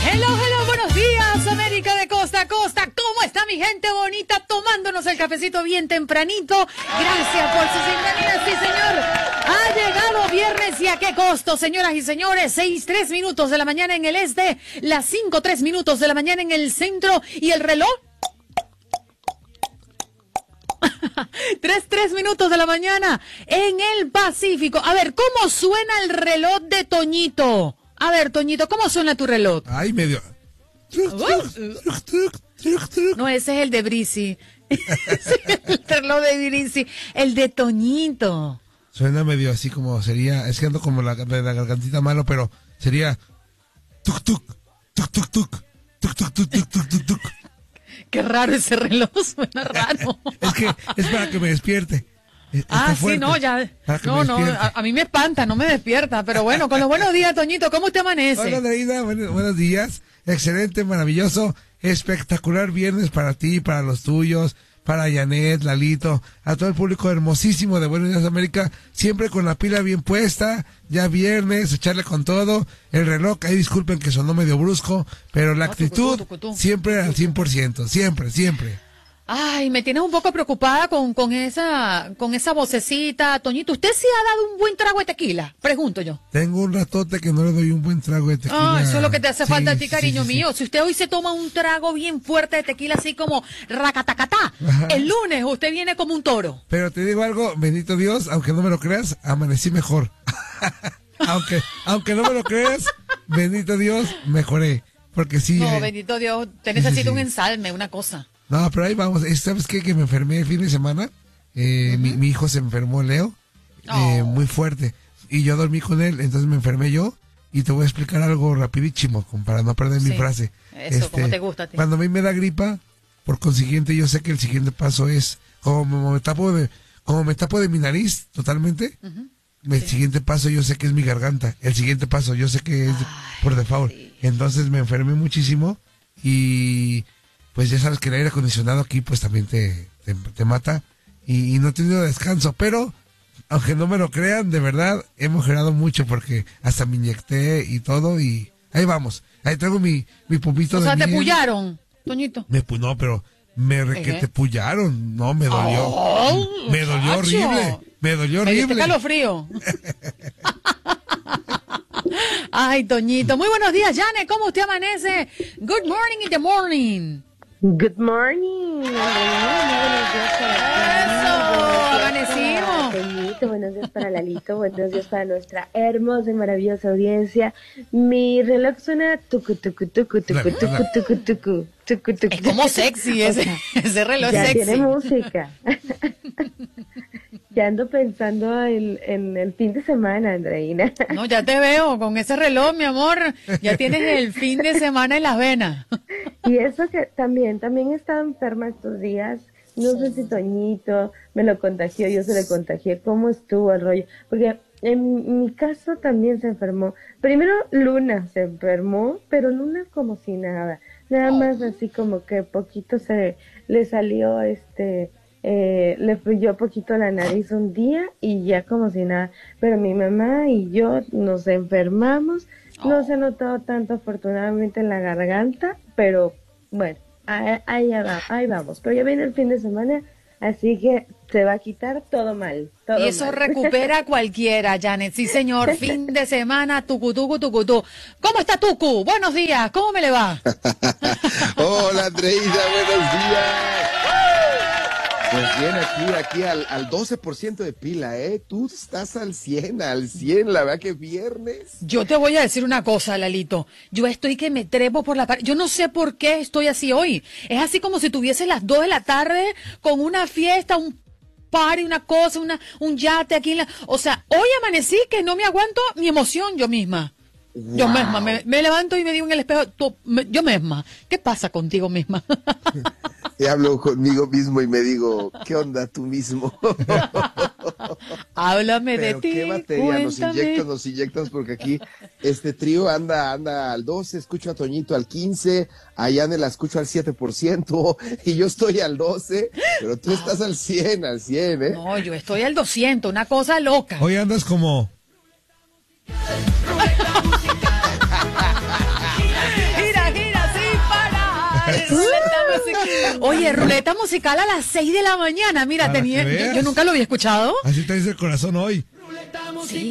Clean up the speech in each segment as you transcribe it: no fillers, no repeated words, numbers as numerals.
Hello, buenos días, América de costa a costa. ¿Cómo está mi gente bonita? Tomándonos el cafecito bien tempranito. Gracias por su sintonía, sí, señor. Ha llegado viernes y a qué costo, señoras y señores. 6:03 minutos de la mañana en el este, las 5:03 minutos de la mañana en el centro y el reloj. 3:03 minutos de la mañana en el Pacífico. A ver, ¿cómo suena el reloj de Toñito? A ver, Toñito, ¿cómo suena tu reloj? Ay, medio. No, ese es el de Brisi. El reloj de Brisi. El de Toñito. Suena medio así como sería, es que ando como la gargantita malo, pero sería tuk tuk, tuk tuk tuk, tuk tuk tuk tuk tuk tuk tuk. Qué raro ese reloj, suena raro. Es que es para que me despierte. Está fuerte, sí, no, ya. No, a mí me espanta, no me despierta. Pero bueno, con los buenos días, Toñito, ¿cómo usted amanece? Hola, Andreina, buenos días. Excelente, maravilloso, espectacular viernes para ti, para los tuyos, para Janet, Lalito, a todo el público hermosísimo de Buenos Días América, siempre con la pila bien puesta, ya viernes, echarle con todo, el reloj, ahí disculpen que sonó medio brusco, pero la actitud siempre al 100%, siempre. Ay, me tienes un poco preocupada con esa vocecita, Toñito. ¿Usted sí ha dado un buen trago de tequila? Pregunto yo. Tengo un ratote que no le doy un buen trago de tequila. Eso es lo que te hace falta a ti, cariño mío. Si usted hoy se toma un trago bien fuerte de tequila, así como racatacatá, el lunes usted viene como un toro. Pero te digo algo, bendito Dios, aunque no me lo creas, amanecí mejor. aunque no me lo creas, bendito Dios, mejoré. Porque sí. No, bendito Dios, te necesito un ensalme, una cosa. No, pero ahí vamos. ¿Sabes qué? Que me enfermé el fin de semana. Mi hijo se enfermó, Leo, muy fuerte. Y yo dormí con él, entonces me enfermé yo. Y te voy a explicar algo rapidísimo, para no perder mi frase. Eso, como te gusta a ti. Cuando a mí me da gripa, por consiguiente, yo sé que el siguiente paso es, como me tapo de mi nariz totalmente, el siguiente paso yo sé que es mi garganta. El siguiente paso yo sé que es por default. Sí. Entonces me enfermé muchísimo y... pues ya sabes que el aire acondicionado aquí pues también te mata y no he tenido descanso, pero aunque no me lo crean, de verdad he mejorado mucho porque hasta me inyecté y todo y ahí vamos, ahí traigo mi pupito de miel. O sea, ¿te pullaron, Toñito? No, pero te pullaron, no, me dolió, me dolió horrible. Me dio calofrío. Ay, Toñito, muy buenos días, Janet, ¿cómo usted amanece? Good morning in the morning. Good morning. Eso, amanecimos. Toñito, buenos días para Lalito, buenos días para nuestra hermosa y maravillosa audiencia. Mi reloj suena tucu tucu tucu tucu tucu tucu tucu tucu tucu. Es como sexy ese reloj ya sexy. Tiene música. Ya ando pensando en el fin de semana, Andreina. No, ya te veo con ese reloj, mi amor. Ya tienes el fin de semana en las venas. Y eso que también he estado enferma estos días. No sé si Toñito me lo contagió, yo se le contagié. ¿Cómo estuvo el rollo? Porque en mi caso también se enfermó. Primero Luna se enfermó, pero Luna como si nada. Nada más así como que poquito le salió le fluyó poquito la nariz un día y ya como si nada, pero mi mamá y yo nos enfermamos, no se ha notado tanto afortunadamente en la garganta, pero bueno, ahí vamos, pero ya viene el fin de semana, así que se va a quitar todo mal. Todo y eso mal. recupera cualquiera, Janet, sí señor, fin de semana, tucutú. ¿Cómo está Tucu? Buenos días, ¿cómo me le va? Hola Andreina, buenos días. Pues bien, aquí al 12% de pila, ¿eh? Tú estás al 100, la verdad que viernes. Yo te voy a decir una cosa, Lalito. Yo estoy que me trepo por la pared. Yo no sé por qué estoy así hoy. Es así como si tuviese las 2 de la tarde con una fiesta, un party, una cosa, un yate aquí. O sea, hoy amanecí que no me aguanto mi emoción yo misma. Wow. Yo misma, me levanto y me digo en el espejo, yo misma, ¿qué pasa contigo misma? Y hablo conmigo mismo y me digo, ¿qué onda tú mismo? Háblame pero de ti, ¿qué batería? cuéntame. Nos inyectas porque aquí este trío anda al 12, escucho a Toñito al 15, a Yane la escucho al 7% y yo estoy al 12, pero tú estás al 100, ¿eh? No, yo estoy al 200, una cosa loca. Hoy andas como... Mira, Oye, ruleta musical a las 6 de la mañana. Mira, Para que yo veas. nunca lo había escuchado. Así te dice el corazón hoy. Sí.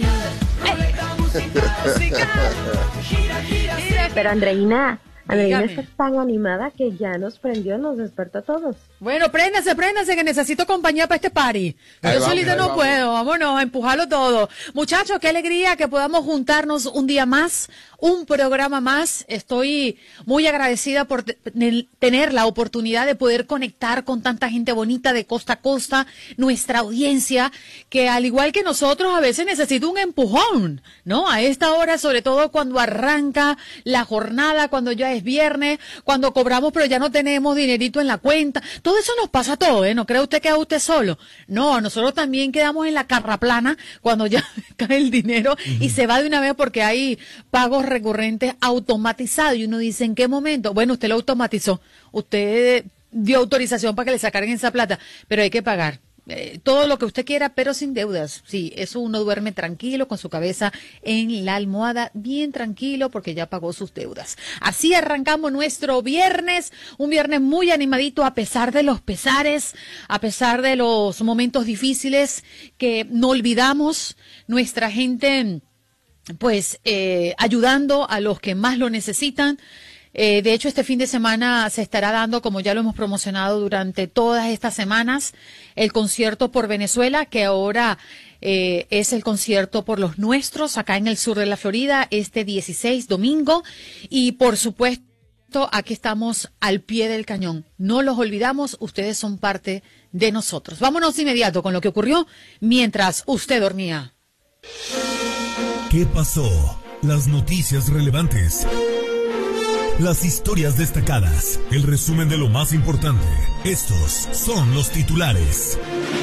Pero Andreina Dígame. está tan animada que ya nos prendió, nos despertó a todos. Bueno, préndase, que necesito compañía para este party. Ahí Yo vamos, solita ahí no vamos. puedo, vámonos a empujarlo todo. Muchachos, qué alegría que podamos juntarnos un día más, un programa más. Estoy muy agradecida por tener la oportunidad de poder conectar con tanta gente bonita de costa a costa, nuestra audiencia, que al igual que nosotros a veces necesita un empujón, ¿no? A esta hora, sobre todo cuando arranca la jornada, cuando ya es viernes, cuando cobramos pero ya no tenemos dinerito en la cuenta. Todo eso nos pasa a todos, ¿eh? No cree usted que a usted solo. No, nosotros también quedamos en la carraplana cuando ya cae el dinero y se va de una vez porque hay pagos recurrentes automatizados. Y uno dice, ¿en qué momento? Bueno, usted lo automatizó. Usted dio autorización para que le sacaran esa plata, pero hay que pagar. Todo lo que usted quiera, pero sin deudas. Sí, eso uno duerme tranquilo, con su cabeza en la almohada, bien tranquilo, porque ya pagó sus deudas. Así arrancamos nuestro viernes, un viernes muy animadito, a pesar de los pesares, a pesar de los momentos difíciles que no olvidamos. Nuestra gente, pues, ayudando a los que más lo necesitan. De hecho, este fin de semana se estará dando, como ya lo hemos promocionado durante todas estas semanas, el concierto por Venezuela, que ahora es el concierto por los nuestros, acá en el sur de la Florida, este 16, domingo. Y, por supuesto, aquí estamos al pie del cañón. No los olvidamos, ustedes son parte de nosotros. Vámonos de inmediato con lo que ocurrió mientras usted dormía. ¿Qué pasó? Las noticias relevantes. Las historias destacadas, el resumen de lo más importante. Estos son los titulares.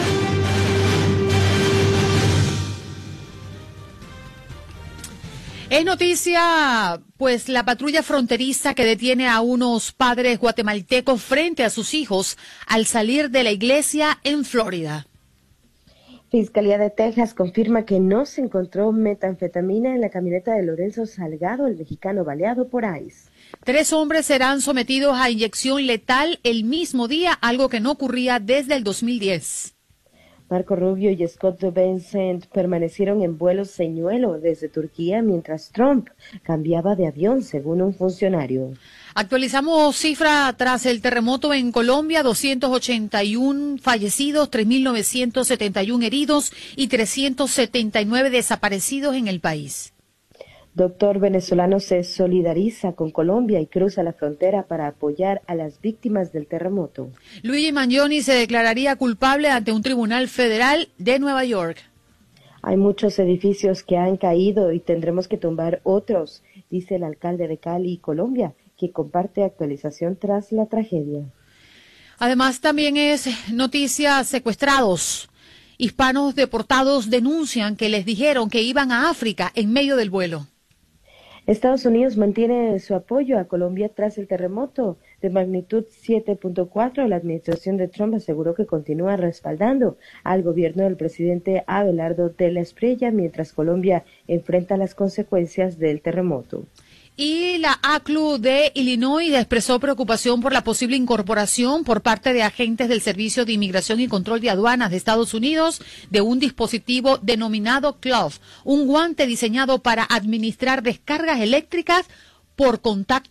Es noticia, pues, la patrulla fronteriza que detiene a unos padres guatemaltecos frente a sus hijos al salir de la iglesia en Florida. Fiscalía de Texas confirma que no se encontró metanfetamina en la camioneta de Lorenzo Salgado, el mexicano baleado por ICE. 3 hombres serán sometidos a inyección letal el mismo día, algo que no ocurría desde el 2010. Marco Rubio y Scott Bessent permanecieron en vuelo señuelo desde Turquía mientras Trump cambiaba de avión, según un funcionario. Actualizamos cifra tras el terremoto en Colombia, 281 fallecidos, 3.971 heridos y 379 desaparecidos en el país. Doctor venezolano se solidariza con Colombia y cruza la frontera para apoyar a las víctimas del terremoto. Luigi Mangione se declararía culpable ante un tribunal federal de Nueva York. Hay muchos edificios que han caído y tendremos que tumbar otros, dice el alcalde de Cali, Colombia, que comparte actualización tras la tragedia. Además, también es noticia secuestrados. Hispanos deportados denuncian que les dijeron que iban a África en medio del vuelo. Estados Unidos mantiene su apoyo a Colombia tras el terremoto de magnitud 7.4. La administración de Trump aseguró que continúa respaldando al gobierno del presidente Abelardo de la Espriella mientras Colombia enfrenta las consecuencias del terremoto. Y la ACLU de Illinois expresó preocupación por la posible incorporación por parte de agentes del Servicio de Inmigración y Control de Aduanas de Estados Unidos de un dispositivo denominado Glove, un guante diseñado para administrar descargas eléctricas por contacto